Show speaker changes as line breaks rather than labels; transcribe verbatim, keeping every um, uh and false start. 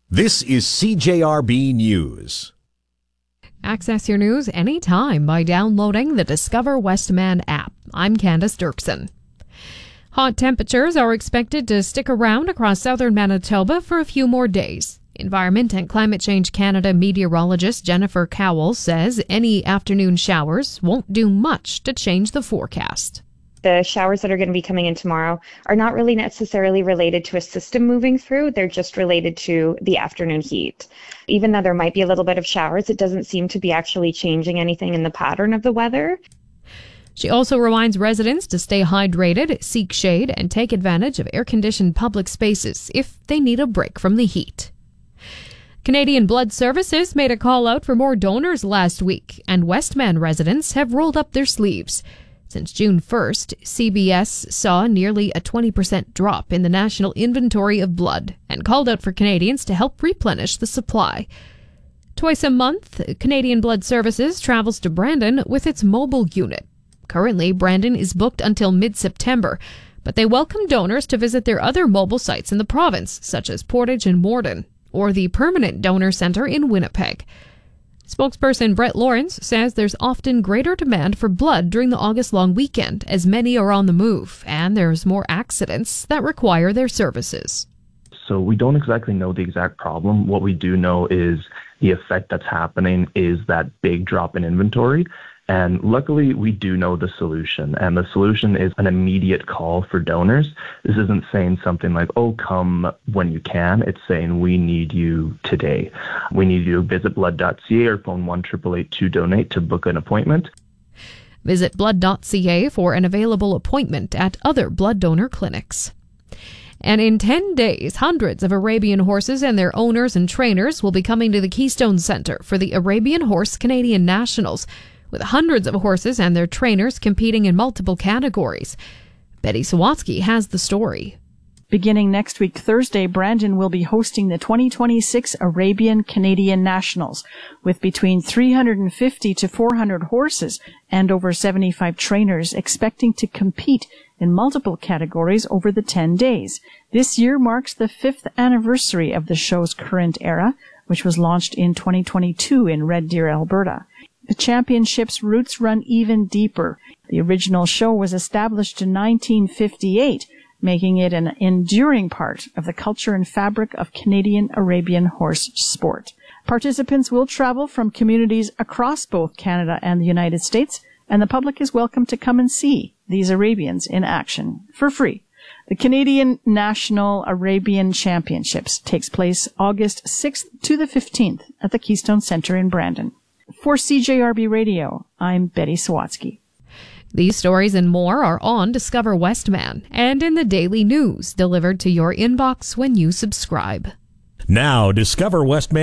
This is C J R B News.
Access your news anytime by downloading the Discover Westman app. I'm Candace Dirksen. Hot temperatures are expected to stick around across southern Manitoba for a few more days. Environment and Climate Change Canada meteorologist Jennifer Cowell says any afternoon showers won't do much to change the forecast.
The showers that are going to be coming in tomorrow are not really necessarily related to a system moving through. They're just related to the afternoon heat. Even though there might be a little bit of showers, it doesn't seem to be actually changing anything in the pattern of the weather.
She also reminds residents to stay hydrated, seek shade, and take advantage of air-conditioned public spaces if they need a break from the heat. Canadian Blood Services made a call out for more donors last week, and Westman residents have rolled up their sleeves. Since June first, C B S saw nearly a twenty percent drop in the national inventory of blood and called out for Canadians to help replenish the supply. Twice a month, Canadian Blood Services travels to Brandon with its mobile unit. Currently, Brandon is booked until mid-September, but they welcome donors to visit their other mobile sites in the province, such as Portage and Morden, or the Permanent Donor Centre in Winnipeg. Spokesperson Brett Lawrence says there's often greater demand for blood during the August long weekend as many are on the move, and there's more accidents that require their services.
So we don't exactly know the exact problem. What we do know is the effect that's happening is that big drop in inventory. And luckily, we do know the solution. And the solution is an immediate call for donors. This isn't saying something like, oh, come when you can. It's saying we need you today. We need you to visit blood dot c a or phone one eight eight eight two donate to book an appointment.
Visit blood dot c a for an available appointment at other blood donor clinics. And in ten days, hundreds of Arabian horses and their owners and trainers will be coming to the Keystone Centre for the Arabian Horse Canadian Nationals, with hundreds of horses and their trainers competing in multiple categories. Betty Sawatsky has the story.
Beginning next week, Thursday, Brandon will be hosting the twenty twenty-six Arabian Canadian Nationals, with between three hundred fifty to four hundred horses and over seventy-five trainers expecting to compete in multiple categories over the ten days. This year marks the fifth anniversary of the show's current era, which was launched in twenty twenty-two in Red Deer, Alberta. The championship's roots run even deeper. The original show was established in nineteen fifty-eight, making it an enduring part of the culture and fabric of Canadian Arabian horse sport. Participants will travel from communities across both Canada and the United States, and the public is welcome to come and see these Arabians in action for free. The Canadian National Arabian Championships takes place August sixth to the fifteenth at the Keystone Centre in Brandon. For C J R B Radio, I'm Betty Sawatsky.
These stories and more are on Discover Westman and in the daily news delivered to your inbox when you subscribe.
Now, Discover Westman.